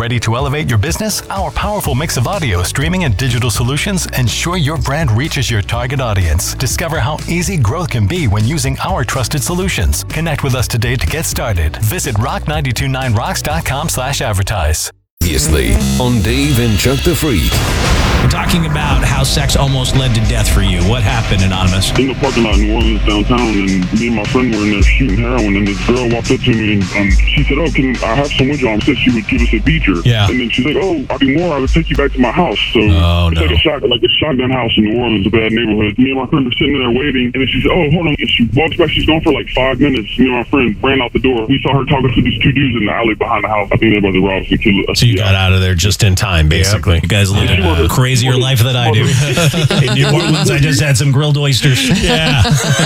Ready to elevate your business? Our powerful mix of audio, streaming, and digital solutions ensure your brand reaches your target audience. Discover how easy growth can be when using our trusted solutions. Connect with us today to get started. Visit rock929rocks.com/advertise. Previously on Dave and Chuck the Freak. We're talking about how sex almost led to death for you. What happened, Anonymous? In the parking lot in New Orleans downtown, and me and my friend were in there shooting heroin, and this girl walked up to me, and she said, "Oh, can I have some with you?" Said she would give us a beacher. Yeah. And then she's like, "Oh, I'll be more. I would take you back to my house." So it's like a shotgun house in New Orleans, a bad neighborhood. Me and my friend were sitting there waiting, and then she said, "Oh, hold on." And she walks back. She's gone for like 5 minutes. Me and my friend ran out the door. We saw her talking to these two dudes in the alley behind the house. I think they're about to rob us and kill us. So you got out of there just in time, basically. You guys lived a crazier life than I do. In New Orleans, I just had some grilled oysters. Yeah.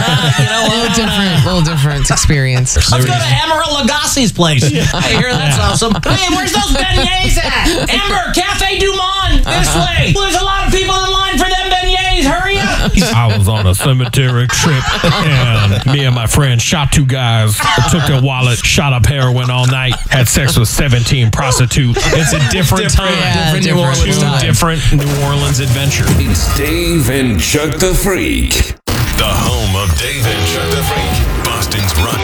A little different experience. Let's go to Amarillo Lagasse's place. I hear that's awesome. Hey, where's those beignets at? Amber, Cafe Du Monde, this way. There's a lot of people in line for them beignets. Hurry up. I was on a cemetery trip, and me and my friend shot 2 guys, took their wallet, shot up heroin all night, had sex with 17 prostitutes. It's a different time. Yeah, New Orleans, time. different New Orleans adventure. It's Dave and Chuck the Freak. The home of Dave and Chuck the Freak. Boston's Rock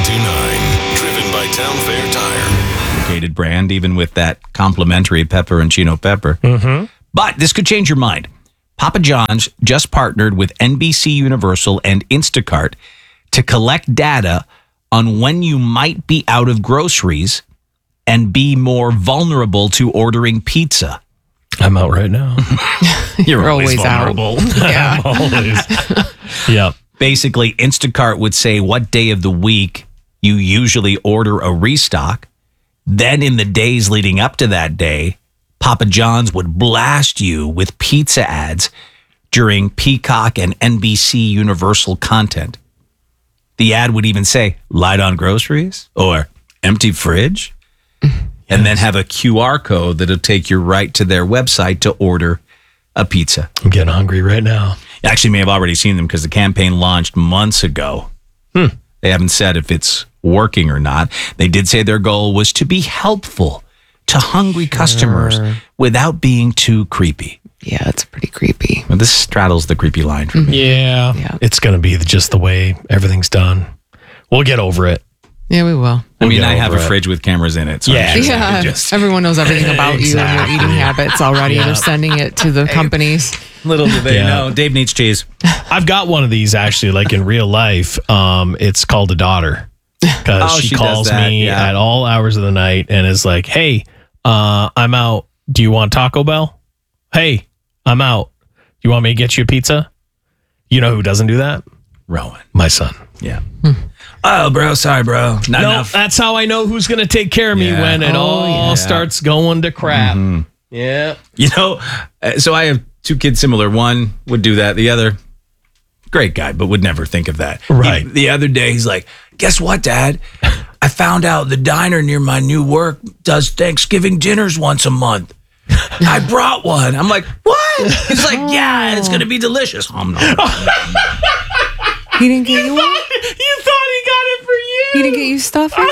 92.9. Driven by Town Fair Tire. Gated brand, even with that complimentary pepperoncino pepper. Mm-hmm. But this could change your mind. Papa John's just partnered with NBC Universal and Instacart to collect data on when you might be out of groceries and be more vulnerable to ordering pizza. I'm out right now. You're always vulnerable. Yeah. I'm always. Yep. Basically, Instacart would say what day of the week you usually order a restock. Then in the days leading up to that day, Papa John's would blast you with pizza ads during Peacock and NBC Universal content. The ad would even say, light on groceries or empty fridge. And then have a QR code that'll take you right to their website to order a pizza. I'm getting hungry right now. You actually may have already seen them because the campaign launched months ago. They haven't said if it's working or not. They did say their goal was to be helpful to hungry customers without being too creepy. Yeah, it's pretty creepy. Well, this straddles the creepy line for me. Yeah. It's going to be just the way everything's done. We'll get over it. Yeah, we will. I mean, get I have a over it. fridge with cameras in it. So Yeah. I'm sure Yeah, they just everyone knows everything about you and your eating habits already. Yeah. They're sending it to the companies. little do they Yeah. know. Dave needs cheese. I've got one of these actually, like in real life. It's called a daughter because Oh, she she does calls that, me yeah. at all hours of the night and is like, "Hey, I'm out. Do you want Taco Bell? Hey, I'm out. You want me to get you a pizza?" You know who doesn't do that? Rowan. My son. Yeah. Oh, bro. Sorry, bro. Not No, enough. that's how I know who's going to take care of me Yeah. when it all yeah. starts going to crap. Yeah. You know, so I have 2 kids similar. One would do that. The other, great guy, but would never think of that. Right. The other day, he's like, guess what, Dad? I found out the diner near my new work does Thanksgiving dinners once a month. I brought one. I'm like, what? He's like, yeah, and it's going to be delicious. He didn't get you one? You thought he got it for you. He didn't get you stuffing?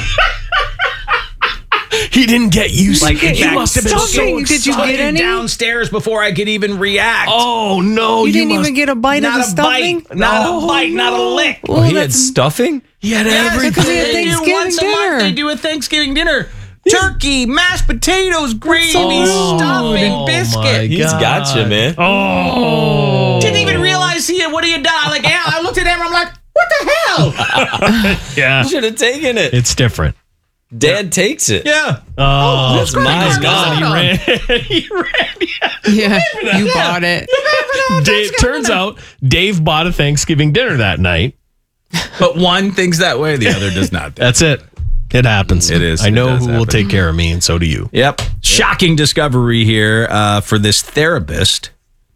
He didn't get you. Like, in he fact, must have been so stuffing. Did you excited. get any? downstairs before I could even react. Oh, no. You didn't must- even get a bite of the Not a stuffing? bite. Not a bite. Not a lick. Well, that's stuffing? He had Yes, everything. because he had they do Thanksgiving once a month. dinner. They do a Thanksgiving dinner. Turkey, mashed potatoes, gravy, Oh, stuffing, my biscuit. He's got you, man. Oh. Didn't even realize he had. What do you done? Like, yeah, I looked at him. I'm like, what the hell? Yeah. Should have taken it. It's different. Dad takes it. Yeah. Oh, That's my God. God. He ran. He ran. Yeah, you bought it. Dave, turns out Dave bought a Thanksgiving dinner that night. But one thinks that way, the other does not. That's it. It happens. It is. I know It does who will happen. take care of me, and so do you. Yep. Shocking discovery here for this therapist.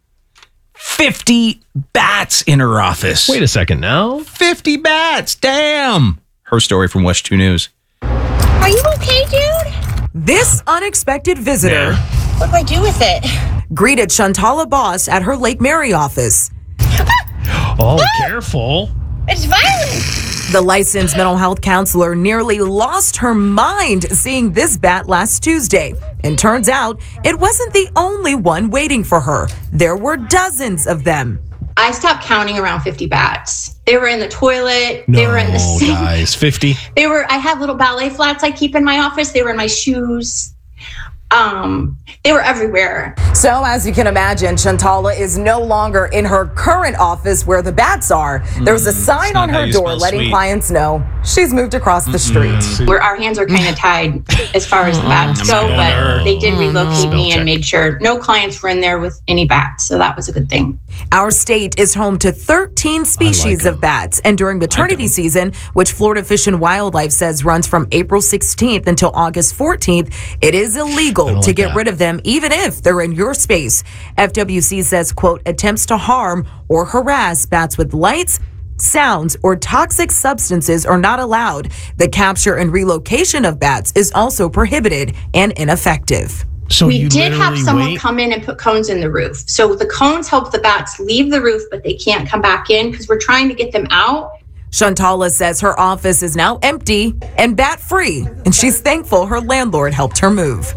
50 bats in her office. Wait a second now. 50 bats. Damn. Her story from West 2 News. Are you okay, dude? This unexpected visitor What do I do with it? greeted Shantala Boss at her Lake Mary office. Oh, careful. It's violent. The licensed mental health counselor nearly lost her mind seeing this bat last Tuesday. And turns out it wasn't the only one waiting for her. There were dozens of them. I stopped counting around 50 bats. They were in the toilet. They were in the sink. Guys, 50. I have little ballet flats I keep in my office. They were in my shoes. They were everywhere. So as you can imagine, Shantala is no longer in her current office where the bats are. There's a sign on her door letting clients know she's moved across the street. Where our hands are kind of tied as far as the bats go, but they did relocate me and made sure no clients were in there with any bats. So that was a good thing. Our state is home to 13 species of bats, and during maternity season, which Florida Fish and Wildlife says runs from April 16th until August 14th, it is illegal to get rid of them even if they're in your space. FWC says, quote, attempts to harm or harass bats with lights, sounds, or toxic substances are not allowed. The capture and relocation of bats is also prohibited and ineffective. So we did have someone come in and put cones in the roof. So the cones help the bats leave the roof, but they can't come back in because we're trying to get them out. Shantala says her office is now empty and bat-free, and she's thankful her landlord helped her move.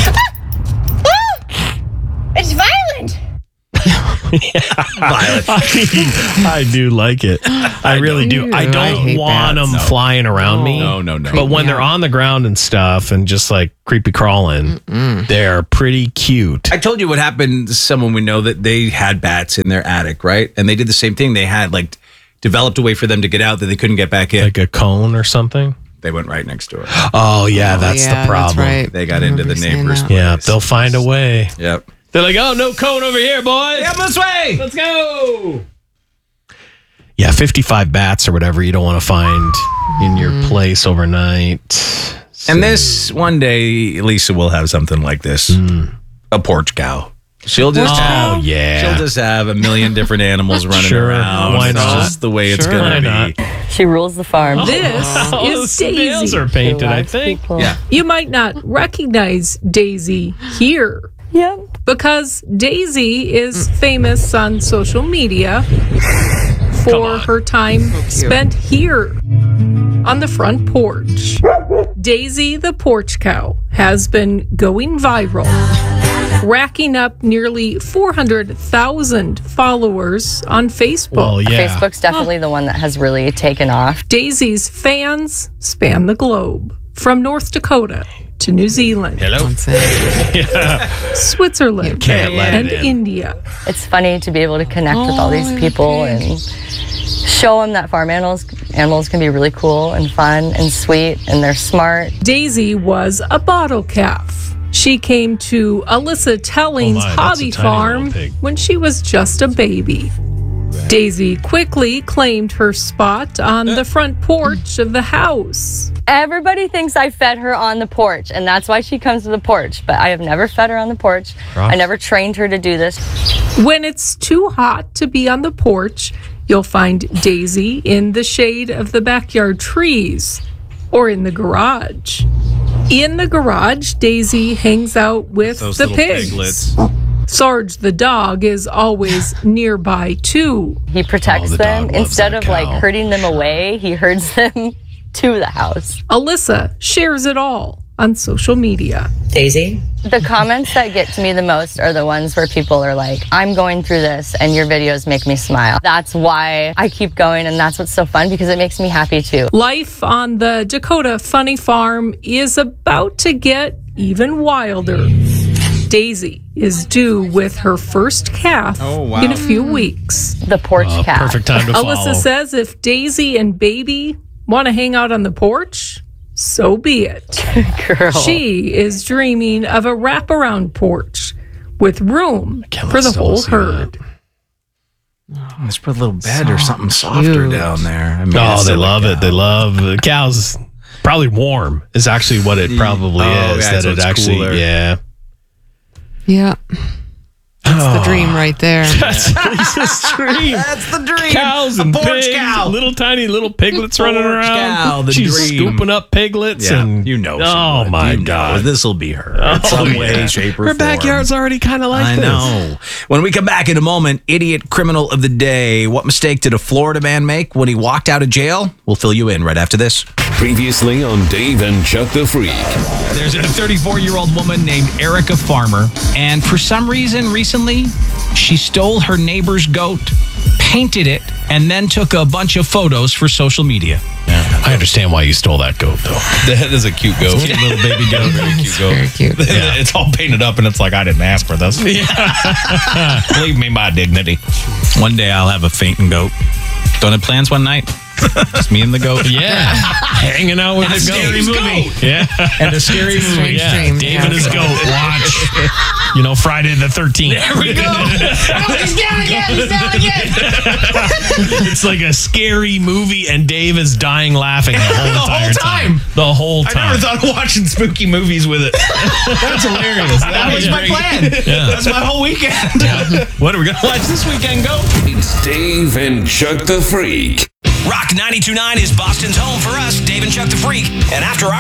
It's violent. I do like it. I really do. I don't want them flying around me. No. But when they're on the ground and stuff and just like creepy crawling, they're pretty cute. I told you what happened to someone we know that they had bats in their attic, right? And they did the same thing. They had like developed a way for them to get out that they couldn't get back in. Like a cone or something? They went right next door. Oh, yeah, that's the problem. That's right. They got into the neighbor's place. Yeah, they'll find a way. Yep. They're like, oh, no cone over here, boys. Yep, this way. Let's go. Yeah, 55 bats or whatever you don't want to find in your place overnight. So. And this one day, Lisa will have something like this. A porch cow. She'll just she'll just have a million different animals running around. Why not? It's just the way it's going to be. She rules the farm. This is the nails Daisy. are painted, I think. Yeah. You might not recognize Daisy here. Yep. Because Daisy is famous on social media for her time spent here on the front porch. Daisy the porch cow has been going viral, racking up nearly 400,000 followers on Facebook. Well, yeah. Facebook's definitely the one that has really taken off. Daisy's fans span the globe, from North Dakota to New Zealand, Switzerland, and India. It's funny to be able to connect with all these people and show them that farm animals can be really cool and fun and sweet, and they're smart. Daisy was a bottle calf. She came to Alyssa Telling's hobby farm when she was just a baby. Daisy quickly claimed her spot on the front porch of the house. Everybody thinks I fed her on the porch, and that's why she comes to the porch, but I have never fed her on the porch. I never trained her to do this. When it's too hot to be on the porch, you'll find Daisy in the shade of the backyard trees or in the garage. In the garage, Daisy hangs out with the pigs. Sarge the dog is always nearby too. He protects them. Instead of like herding them away, he herds them to the house. Alyssa shares it all on social media. Daisy? The comments that get to me the most are the ones where people are like, I'm going through this and your videos make me smile. That's why I keep going, and that's what's so fun because it makes me happy too. Life on the Dakota Funny Farm is about to get even wilder. Daisy is due with her first calf in a few weeks. The porch calf. Perfect time to follow. Alyssa says if Daisy and baby want to hang out on the porch, so be it. Girl. She is dreaming of a wraparound porch with room for the whole herd. Let's put a little bed or something softer down there. I mean, they love it. They love the cows. Probably warm is actually what it probably is. Yeah, that so it it's actually, cooler. Yeah. That's the dream right there. That's Lisa's dream. That's the dream. Cows and a porch pigs, cow. little tiny little piglets running around. Cow, the She's dream. scooping up piglets, Yeah, and you know. Oh my God, this will be her in some way, shape, or her form. backyard's already kind of like I this. know. When we come back in a moment, idiot criminal of the day. What mistake did a Florida man make when he walked out of jail? We'll fill you in right after this. Previously on Dave and Chuck the Freak. There's a 34-year-old woman named Erica Farmer, and for some reason recently, she stole her neighbor's goat, painted it, and then took a bunch of photos for social media. I understand why you stole that goat, though. That is a cute goat. Cute little baby goat. Very cute goat. Very cute. Yeah. It's all painted up, and it's like, I didn't ask for this. Leave me my dignity. One day I'll have a fainting goat. Don't have plans one night? Just me and the goat. Yeah. Hanging out with And the a scary goat. movie. Yeah. And a scary movie. Strange Yeah. dream. Dave Yeah. and his goat. Watch. You know, Friday the 13th. There we go. Oh, he's down again. He's down again. It's like a scary movie, and Dave is dying laughing the whole entire time. The whole time. I never thought of watching spooky movies with it. That's hilarious. That was my plan. Yeah. That's my whole weekend. What are we going to watch this weekend, Goat? It's Dave and Chuck the Freak. Rock 92.9 is Boston's home for us, Dave and Chuck the Freak. And after our